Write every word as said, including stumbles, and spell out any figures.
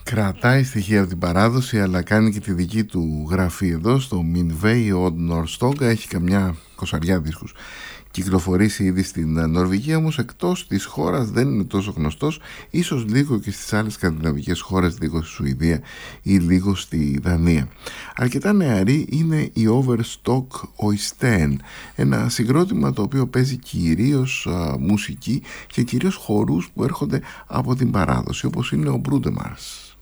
Κρατάει στοιχεία από την παράδοση, αλλά κάνει και τη δική του γραφή εδώ στο Minvey. Ο Nordstoga έχει καμιά κοσαριά δίσκους κυκλοφορήσει ήδη στην Νορβηγία, όμως εκτός της χώρας δεν είναι τόσο γνωστός, ίσως λίγο και στις άλλες σκανδιναβικές χώρες, λίγο στη Σουηδία ή λίγο στη Δανία. Αρκετά νεαρή είναι η Overstock Oystein, ένα συγκρότημα το οποίο παίζει κυρίως α, μουσική και κυρίως χορούς που έρχονται από την παράδοση, όπως είναι ο Brudemars.